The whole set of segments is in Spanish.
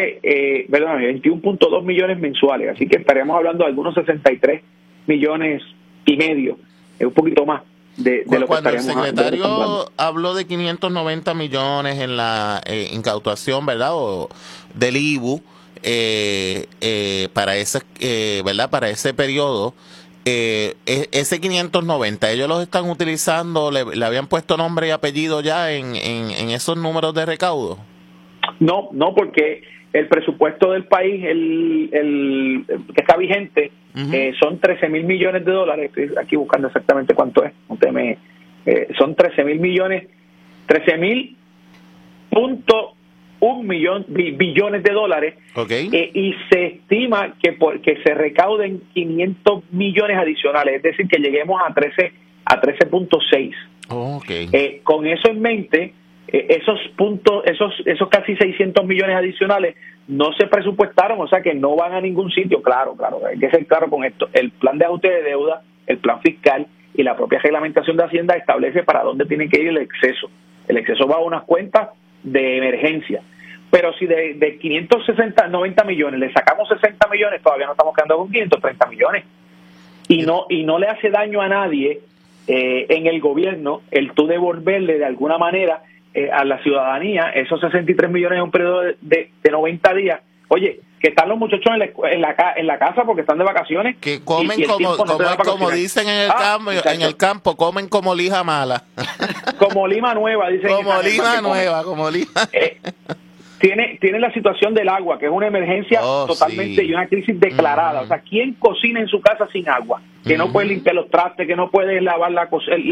que, 21.2 millones mensuales, así que estaríamos hablando de algunos 63 millones y medio, un poquito más de lo que estaríamos hablando. Cuando el secretario habló de 590 millones en la incautación, ¿verdad?, o del IBU, para ese, ¿verdad?, para ese periodo, ese 590, ellos los están utilizando, le habían puesto nombre y apellido ya en esos números de recaudo. No, porque el presupuesto del país, el que está vigente, son 13,000 millones de dólares. Estoy aquí buscando exactamente cuánto es. Son 13,000 millones, 13,000.1 billones de dólares. Okay. Y se estima que se recauden 500 millones adicionales, es decir, que lleguemos a 13.6. Okay. Con eso en mente, esos casi 600 millones adicionales no se presupuestaron, o sea que no van a ningún sitio. Claro, hay que ser claro con esto. El plan de ajuste de deuda, el plan fiscal y la propia reglamentación de Hacienda establece para dónde tiene que ir el exceso. El exceso va a unas cuentas de emergencia. Pero si de 90 millones le sacamos 60 millones, todavía no estamos quedando con 530 millones. Y no le hace daño a nadie en el gobierno el tú devolverle de alguna manera a la ciudadanía esos 63 millones en un periodo de 90 días. Oye, que están los muchachos en la casa porque están de vacaciones. Que comen como dicen en el campo, comen como lija mala. Como lima nueva, dicen. Como lima. Tiene la situación del agua, que es una emergencia totalmente, sí, y una crisis declarada. O sea, ¿quién cocina en su casa sin agua? Que no puede limpiar los trastes, que no puede lavar las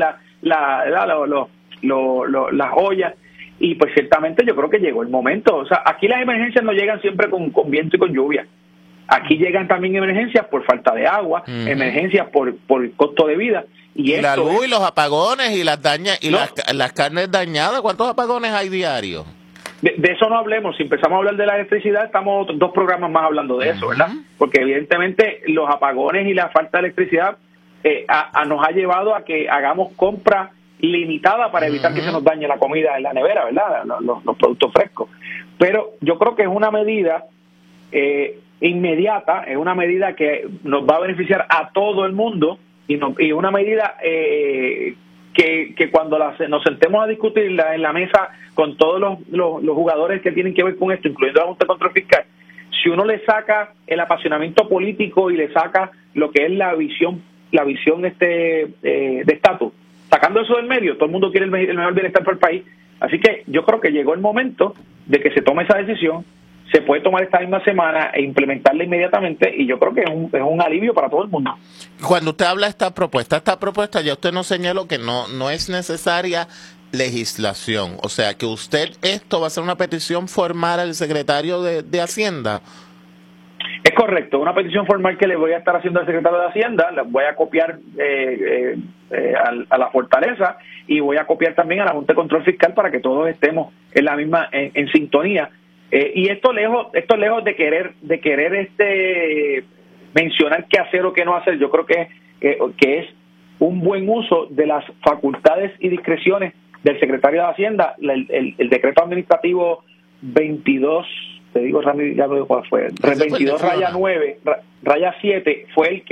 ollas. Y pues ciertamente yo creo que llegó el momento. O sea, aquí las emergencias no llegan siempre con viento y con lluvia. Aquí llegan también emergencias por falta de agua, emergencias por costo de vida. Y la luz y los apagones y las carnes dañadas. ¿Cuántos apagones hay diarios? De eso no hablemos. Si empezamos a hablar de la electricidad, estamos 2 programas más hablando de eso, ¿verdad? Porque evidentemente los apagones y la falta de electricidad nos ha llevado a que hagamos compras limitadas para evitar que se nos dañe la comida en la nevera, ¿verdad? Los productos frescos. Pero yo creo que es una medida inmediata, es una medida que nos va a beneficiar a todo el mundo y una medida que cuando nos sentemos a discutirla en la mesa con todos los jugadores que tienen que ver con esto, incluyendo la Junta de Control Fiscal, si uno le saca el apasionamiento político y le saca lo que es la visión de estatus, sacando eso del medio, todo el mundo quiere el mejor bienestar para el país. Así que yo creo que llegó el momento de que se tome esa decisión. Se puede tomar esta misma semana e implementarla inmediatamente, y yo creo que es un alivio para todo el mundo. Cuando usted habla de esta propuesta ya usted nos señaló que no es necesaria legislación, o sea que esto va a ser una petición formal al secretario de Hacienda. Es correcto, una petición formal que le voy a estar haciendo al secretario de Hacienda, la voy a copiar a la Fortaleza, y voy a copiar también a la Junta de Control Fiscal para que todos estemos en la misma en sintonía. Y esto lejos de querer mencionar qué hacer o qué no hacer, yo creo que es un buen uso de las facultades y discreciones del secretario de Hacienda. El decreto administrativo 22, te digo, ya lo digo cuál fue, 22/9/7 fue el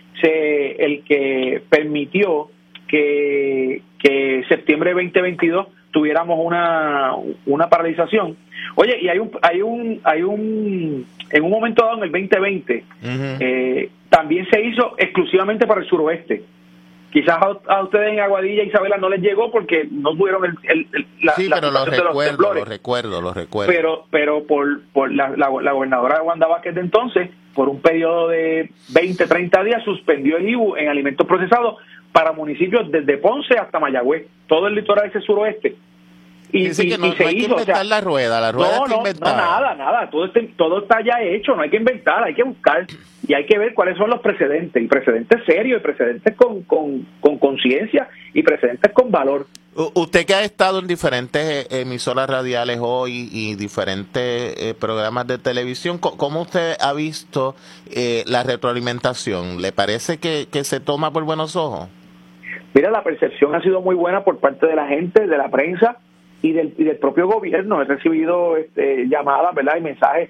que permitió que septiembre 2022 tuviéramos una paralización. Oye, y hay un en un momento dado en el 2020 también se hizo exclusivamente para el suroeste. Quizás a ustedes en Aguadilla, Isabela, no les llegó porque no tuvieron la lo recuerdo. Pero por la gobernadora Wanda Vázquez de entonces, por un periodo de 20-30 días, suspendió el IBU en alimentos procesados para municipios desde Ponce hasta Mayagüez, todo el litoral ese suroeste. Y dice que no hay que inventar la rueda está inventada. Nada, todo está ya hecho, no hay que inventar, hay que buscar y hay que ver cuáles son los precedentes, y precedentes serios, y precedentes con conciencia, y precedentes con valor. Usted que ha estado en diferentes emisoras radiales hoy y diferentes programas de televisión, ¿cómo usted ha visto la retroalimentación? ¿Le parece que se toma por buenos ojos? Mira, la percepción ha sido muy buena por parte de la gente, de la prensa y del propio gobierno. He recibido llamadas, ¿verdad?, y mensajes